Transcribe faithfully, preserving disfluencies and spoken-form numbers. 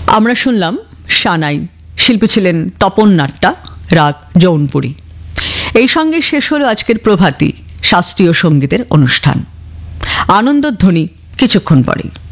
আমরা শুনলাম সানাই, শিল্পী ছিলেন তপন নাট্টা, রাগ জৌনপুরী। এই সঙ্গে শেষ হলো আজকের প্রভাতী শাস্ত্রীয় সঙ্গীতের অনুষ্ঠান। আনন্দধ্বনি কিছুক্ষণ পরেই।